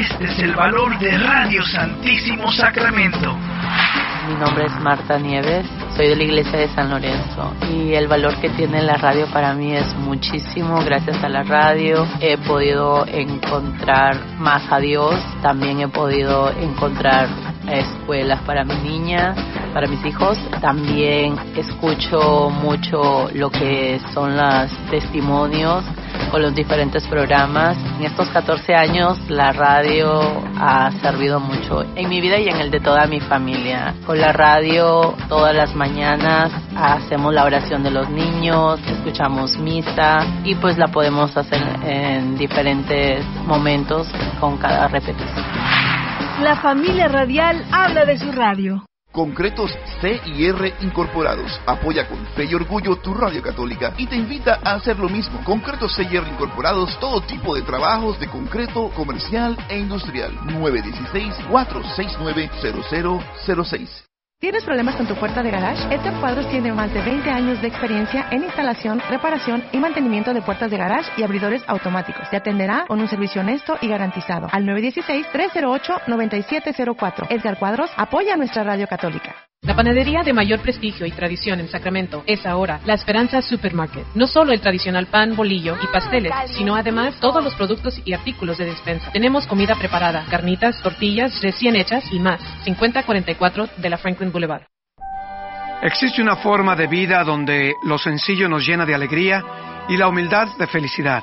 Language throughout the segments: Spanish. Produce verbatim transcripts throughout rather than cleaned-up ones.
Este es el valor de Radio Santísimo Sacramento. Mi nombre es Marta Nieves, soy de la iglesia de San Lorenzo y el valor que tiene la radio para mí es muchísimo. Gracias a la radio he podido encontrar más a Dios, también he podido encontrar escuelas para mi niña, para mis hijos. También escucho mucho lo que son los testimonios con los diferentes programas. En estos catorce años la radio ha servido mucho en mi vida y en el de toda mi familia. Con la radio todas las mañanas hacemos la oración de los niños, escuchamos misa y pues la podemos hacer en diferentes momentos con cada repetición. La familia radial habla de su radio. Concretos C y R Incorporados apoya con fe y orgullo tu radio católica y te invita a hacer lo mismo. Concretos C y R Incorporados, todo tipo de trabajos de concreto comercial e industrial. nueve uno seis, cuatro seis nueve, cero cero cero seis. ¿Tienes problemas con tu puerta de garage? Edgar Cuadros tiene más de veinte años de experiencia en instalación, reparación y mantenimiento de puertas de garage y abridores automáticos. Te atenderá con un servicio honesto y garantizado. Al nueve uno seis, tres cero ocho, nueve siete cero cuatro. Edgar Cuadros apoya a nuestra radio católica. La panadería de mayor prestigio y tradición en Sacramento es ahora La Esperanza Supermarket. No solo el tradicional pan, bolillo y pasteles, sino además todos los productos y artículos de despensa. Tenemos comida preparada, carnitas, tortillas recién hechas y más. cincuenta cuarenta y cuatro de la Franklin Boulevard. Existe una forma de vida donde lo sencillo nos llena de alegría y la humildad de felicidad.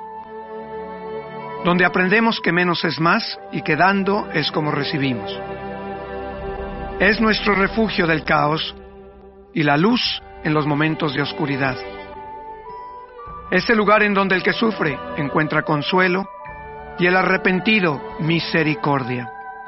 Donde aprendemos que menos es más y que dando es como recibimos. Es nuestro refugio del caos y la luz en los momentos de oscuridad. Es el lugar en donde el que sufre encuentra consuelo y el arrepentido misericordia.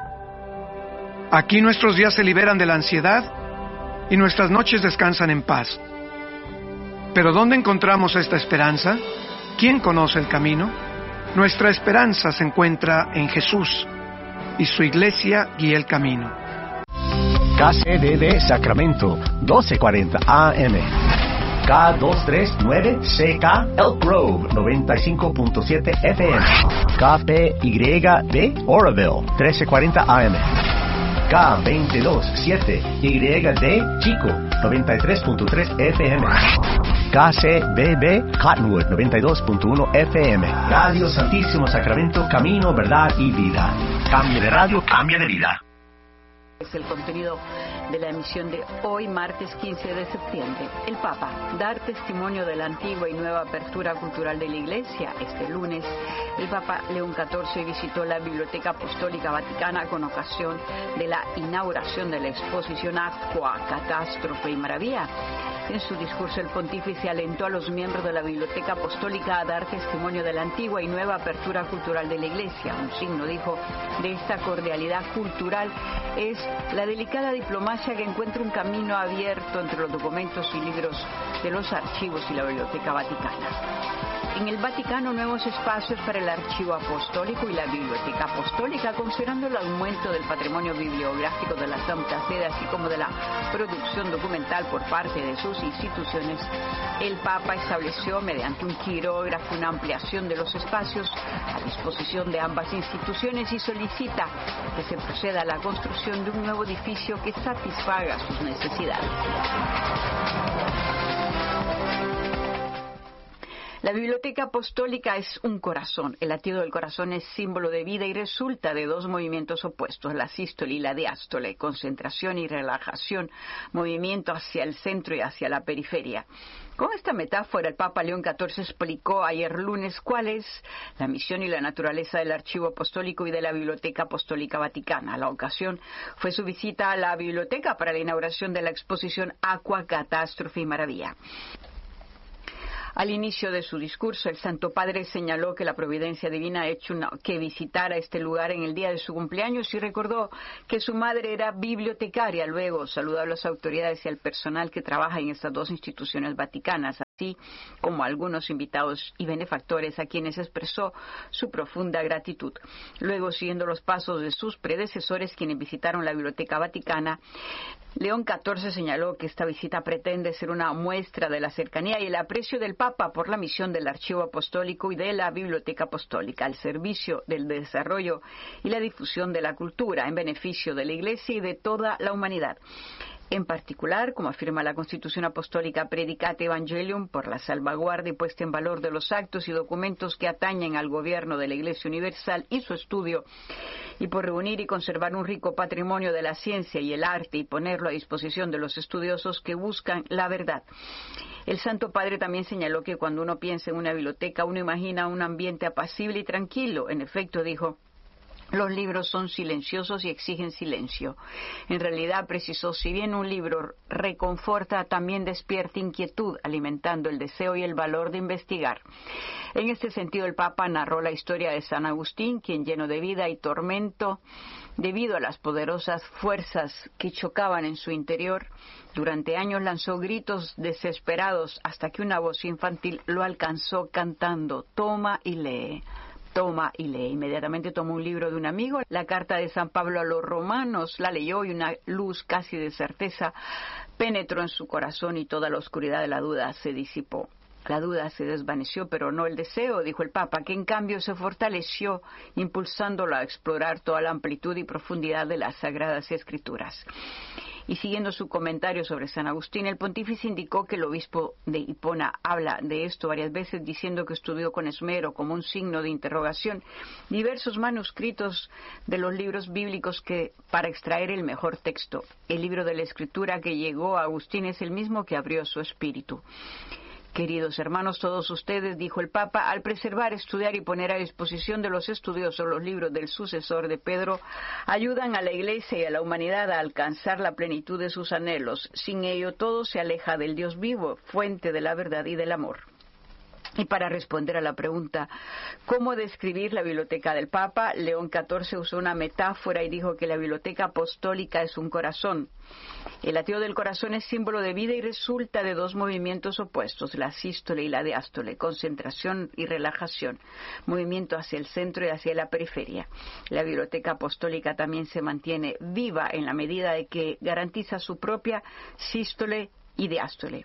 Aquí nuestros días se liberan de la ansiedad y nuestras noches descansan en paz. ¿Pero dónde encontramos esta esperanza? ¿Quién conoce el camino? Nuestra esperanza se encuentra en Jesús y su iglesia guía el camino. K C D D Sacramento, doce cuarenta A M. K doscientos treinta y nueve C K Elk Grove, noventa y cinco punto siete F M. K P Y D Oroville, trece cuarenta A M. K veintidós siete Y D Chico, noventa y tres punto tres F M. K C B B Cottonwood, noventa y dos punto uno F M. Radio Santísimo Sacramento, camino, verdad y vida. Cambia de radio, cambia de vida. Es el contenido de la emisión de hoy, martes quince de septiembre. El Papa, dar testimonio de la antigua y nueva apertura cultural de la Iglesia. Este lunes, el Papa León catorce visitó la Biblioteca Apostólica Vaticana con ocasión de la inauguración de la exposición Aqua, Catástrofe y Maravilla. En su discurso, el pontífice alentó a los miembros de la Biblioteca Apostólica a dar testimonio de la antigua y nueva apertura cultural de la Iglesia. Un signo, dijo, de esta cordialidad cultural es la delicada diplomacia que encuentra un camino abierto entre los documentos y libros de los archivos y la Biblioteca Vaticana. En el Vaticano, nuevos espacios para el archivo apostólico y la biblioteca apostólica, considerando el aumento del patrimonio bibliográfico de la Santa Sede, así como de la producción documental por parte de sus instituciones. El Papa estableció, mediante un quirógrafo, una ampliación de los espacios a disposición de ambas instituciones y solicita que se proceda a la construcción de un nuevo edificio que satisfaga sus necesidades. La Biblioteca Apostólica es un corazón. El latido del corazón es símbolo de vida y resulta de dos movimientos opuestos, la sístole y la diástole, concentración y relajación, movimiento hacia el centro y hacia la periferia. Con esta metáfora, el Papa León catorce explicó ayer lunes cuál es la misión y la naturaleza del Archivo Apostólico y de la Biblioteca Apostólica Vaticana. La ocasión fue su visita a la biblioteca para la inauguración de la exposición Aqua, Catástrofe y Maravilla. Al inicio de su discurso, el Santo Padre señaló que la providencia divina ha hecho una, que visitara este lugar en el día de su cumpleaños y recordó que su madre era bibliotecaria. Luego saludó a las autoridades y al personal que trabaja en estas dos instituciones vaticanas. así como a algunos invitados y benefactores a quienes expresó su profunda gratitud. Luego, siguiendo los pasos de sus predecesores, quienes visitaron la Biblioteca Vaticana, León catorce señaló que esta visita pretende ser una muestra de la cercanía y el aprecio del Papa por la misión del Archivo Apostólico y de la Biblioteca Apostólica al servicio del desarrollo y la difusión de la cultura en beneficio de la Iglesia y de toda la humanidad. En particular, como afirma la Constitución Apostólica Predicate Evangelium, por la salvaguardia y puesta en valor de los actos y documentos que atañen al gobierno de la Iglesia Universal y su estudio, y por reunir y conservar un rico patrimonio de la ciencia y el arte y ponerlo a disposición de los estudiosos que buscan la verdad. El Santo Padre también señaló que cuando uno piensa en una biblioteca, uno imagina un ambiente apacible y tranquilo. En efecto, dijo, los libros son silenciosos y exigen silencio. En realidad, precisó, si bien un libro reconforta, también despierta inquietud, alimentando el deseo y el valor de investigar. En este sentido, el Papa narró la historia de San Agustín, quien, lleno de vida y tormento, debido a las poderosas fuerzas que chocaban en su interior, durante años lanzó gritos desesperados hasta que una voz infantil lo alcanzó cantando: «Toma y lee». Toma y lee. Inmediatamente tomó un libro de un amigo, la carta de San Pablo a los romanos, la leyó y una luz casi de certeza penetró en su corazón y toda la oscuridad de la duda se disipó. La duda se desvaneció, pero no el deseo, dijo el Papa, que en cambio se fortaleció, impulsándolo a explorar toda la amplitud y profundidad de las Sagradas Escrituras. Y siguiendo su comentario sobre San Agustín, el pontífice indicó que el obispo de Hipona habla de esto varias veces, diciendo que estudió con esmero, como un signo de interrogación, diversos manuscritos de los libros bíblicos que para extraer el mejor texto. El libro de la Escritura que llegó a Agustín es el mismo que abrió su espíritu. Queridos hermanos, todos ustedes, dijo el Papa, al preservar, estudiar y poner a disposición de los estudiosos los libros del sucesor de Pedro, ayudan a la Iglesia y a la humanidad a alcanzar la plenitud de sus anhelos. Sin ello, todo se aleja del Dios vivo, fuente de la verdad y del amor. Y para responder a la pregunta, ¿cómo describir la biblioteca del Papa?, León catorce usó una metáfora y dijo que la biblioteca apostólica es un corazón. El latido del corazón es símbolo de vida y resulta de dos movimientos opuestos, la sístole y la diástole, concentración y relajación, movimiento hacia el centro y hacia la periferia. La biblioteca apostólica también se mantiene viva en la medida de que garantiza su propia sístole y diástole.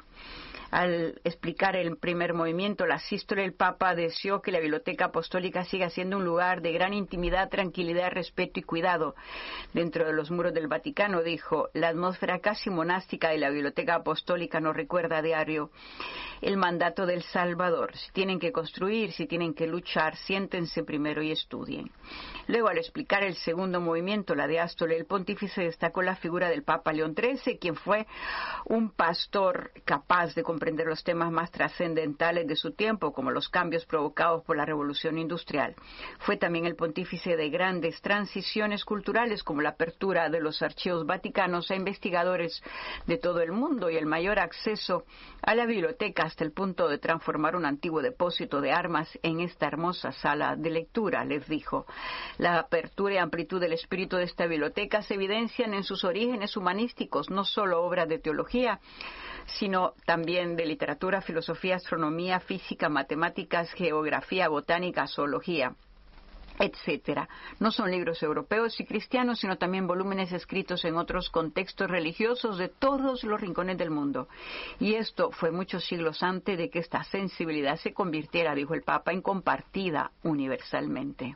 Al explicar el primer movimiento, la sístole, el Papa deseó que la Biblioteca Apostólica siga siendo un lugar de gran intimidad, tranquilidad, respeto y cuidado. Dentro de los muros del Vaticano, dijo, la atmósfera casi monástica de la Biblioteca Apostólica nos recuerda a diario el mandato del Salvador. Si tienen que construir, si tienen que luchar, siéntense primero y estudien. Luego, al explicar el segundo movimiento, la diástole, el pontífice destacó la figura del Papa León trece, quien fue un pastor capaz de comprender los temas más trascendentales de su tiempo, como los cambios provocados por la Revolución Industrial. Fue también el pontífice de grandes transiciones culturales, como la apertura de los archivos vaticanos a investigadores de todo el mundo y el mayor acceso a la biblioteca hasta el punto de transformar un antiguo depósito de armas en esta hermosa sala de lectura, les dijo. La apertura y amplitud del espíritu de esta biblioteca se evidencian en sus orígenes humanísticos, no solo obras de teología, sino también de literatura, filosofía, astronomía, física, matemáticas, geografía, botánica, zoología, etcétera. No son libros europeos y cristianos, sino también volúmenes escritos en otros contextos religiosos de todos los rincones del mundo. Y esto fue muchos siglos antes de que esta sensibilidad se convirtiera, dijo el Papa, en compartida universalmente.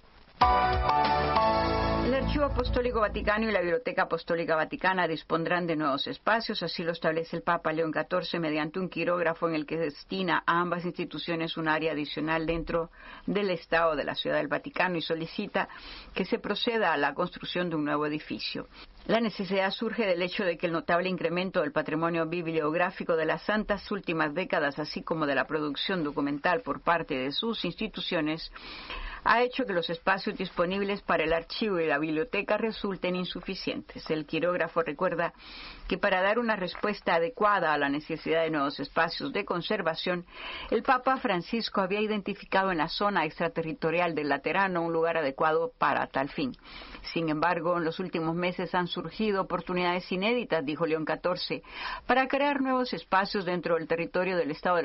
El Archivo Apostólico Vaticano y la Biblioteca Apostólica Vaticana dispondrán de nuevos espacios, así lo establece el Papa León catorce mediante un quirógrafo en el que destina a ambas instituciones un área adicional dentro del Estado de la Ciudad del Vaticano y solicita que se proceda a la construcción de un nuevo edificio. La necesidad surge del hecho de que el notable incremento del patrimonio bibliográfico de las santas últimas décadas, así como de la producción documental por parte de sus instituciones, ha hecho que los espacios disponibles para el archivo y la biblioteca resulten insuficientes. El quirógrafo recuerda que para dar una respuesta adecuada a la necesidad de nuevos espacios de conservación, el Papa Francisco había identificado en la zona extraterritorial del Laterano un lugar adecuado para tal fin. Sin embargo, en los últimos meses han surgido oportunidades inéditas, dijo León catorce, para crear nuevos espacios dentro del territorio del Estado